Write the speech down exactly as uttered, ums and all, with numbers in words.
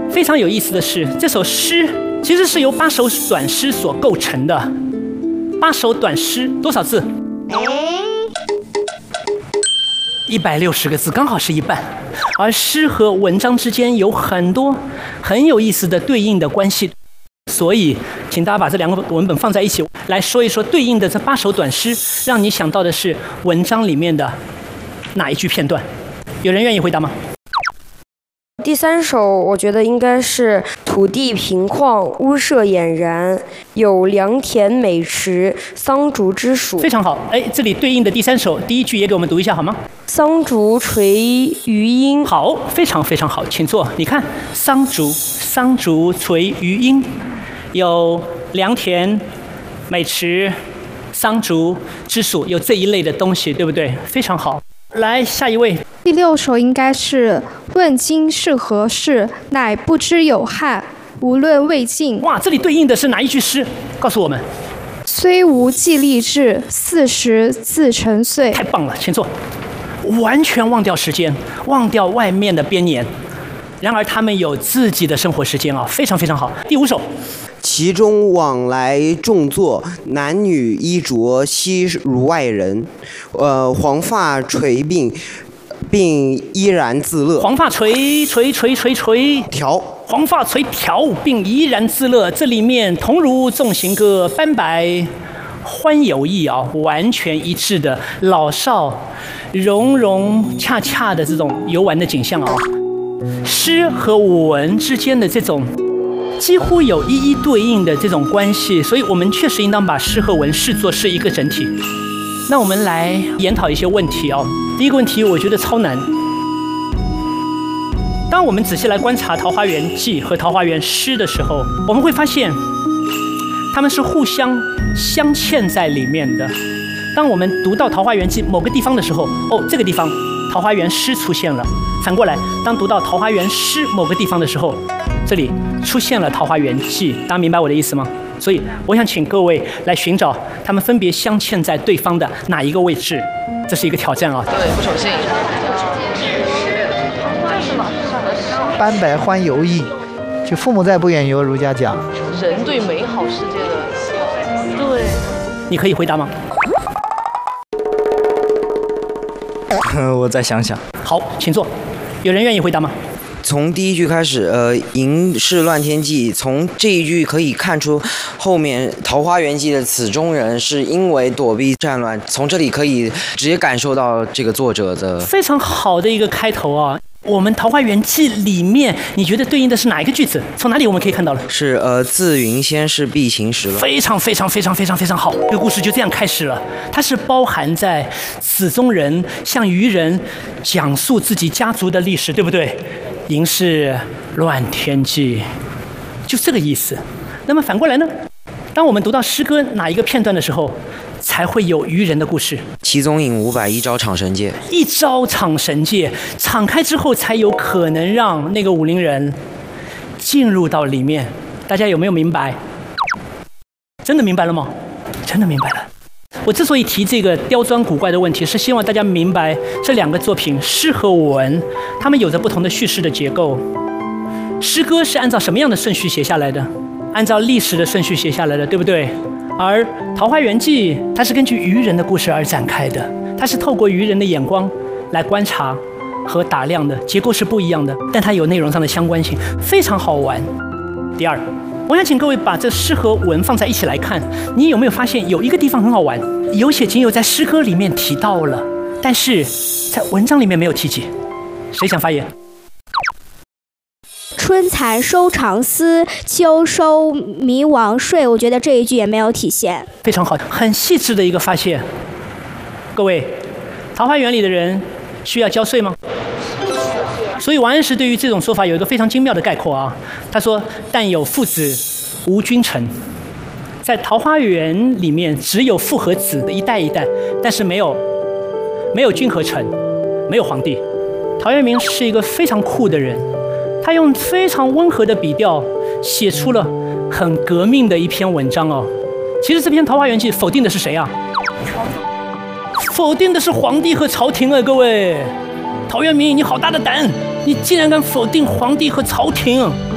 非常有意思的是，这首诗其实是由八首短诗所构成的。八首短诗多少字？一百六十个字，刚好是一半。而诗和文章之间有很多很有意思的对应的关系，所以请大家把这两个文本放在一起来说一说对应的这八首短诗，让你想到的是文章里面的哪一句片段？有人愿意回答吗？ 第三首我觉得应该是土地平旷，屋舍俨然，有良田美池，桑竹之属。 非常好，哎，这里对应的第三首第一句也给我们读一下好吗？ 桑竹垂于阴。 好，非常非常好，请坐。你看，桑竹，桑竹垂于阴，有良田、美池、桑竹之属，有这一类的东西，对不对？非常好。来，下一位。 第六首应该是问今是何世，乃不知有害，无论未尽。 哇，这里对应的是哪一句诗？告诉我们。 虽无既立志，四十自成岁。 太棒了，请坐。完全忘掉时间，忘掉外面的边沿，然而他们有自己的生活时间啊，非常非常好。第五首。 其中往来众坐，男女衣着悉如外人。呃，黄发垂鬓，并依然自乐。 黄发垂垂垂垂垂条， 黄发垂条，并依然自乐。这里面同如纵行歌，斑白欢有意啊，完全一致的老少融融洽洽的这种游玩的景象啊。诗和文之间的这种几乎有一一对应的这种关系，所以我们确实应当把诗和文视作是一个整体。那我们来研讨一些问题哦。第一个问题，我觉得超难。当我们仔细来观察《桃花源记》和《桃花源诗》的时候，我们会发现，它们是互相镶嵌在里面的。当我们读到《桃花源记》某个地方的时候，哦，这个地方《桃花源诗》出现了。反过来，当读到《桃花源诗》某个地方的时候，这里出现了《桃花源记》，大家明白我的意思吗？所以我想请各位来寻找它们分别镶嵌在对方的哪一个位置，这是一个挑战啊。 对，不守信。 斑白欢游意，就父母在不远游，儒家讲。 人对美好世界的，对。 你可以回答吗？ 我再想想。 好，请坐。有人愿意回答吗？ 从第一句开始，呃，淫是乱天际。从这一句可以看出，后面《桃花源记》的此中人是因为躲避战乱。从这里可以直接感受到这个作者的非常好的一个开头啊。我们《桃花源记》里面，你觉得对应的是哪一个句子？从哪里我们可以看到了？ 是呃，自云先是必行时了。 非常非常非常非常非常好，这个故事就这样开始了。它是包含在此中人向渔人讲述自己家族的历史，对不对？淫是乱天际，就这个意思。那么反过来呢？当我们读到诗歌哪一个片段的时候，才会有渔人的故事？ 其中引五百一招场神界， 一招场神界敞开之后，才有可能让那个武陵人进入到里面。大家有没有明白？真的明白了吗？真的明白了。我之所以提这个刁钻古怪的问题，是希望大家明白这两个作品诗和文，它们有着不同的叙事的结构。诗歌是按照什么样的顺序写下来的？按照历史的顺序写下来的，对不对？而《桃花源记》它是根据渔人的故事而展开的，它是透过渔人的眼光来观察和打量的，结构是不一样的，但它有内容上的相关性，非常好玩。第二，我想请各位把这诗和文放在一起来看，你有没有发现有一个地方很好玩？有写仅有在诗歌里面提到了，但是在文章里面没有提及。谁想发言？ 春蚕收长丝，秋收迷王睡。我觉得这一句也没有体现。 非常好，很细致的一个发现。各位，桃花源里的人需要交税吗？所以王安石对于这种说法有一个非常精妙的概括啊。他说：“但有父子，无君臣。”在桃花源里面，只有父和子的一代一代，但是没有没有君和臣，没有皇帝。陶渊明是一个非常酷的人。他用非常温和的笔调写出了很革命的一篇文章哦。其实这篇《桃花源记》否定的是谁啊？否定的是皇帝和朝廷啊！各位，陶渊明，你好大的胆！你竟然敢否定皇帝和朝廷！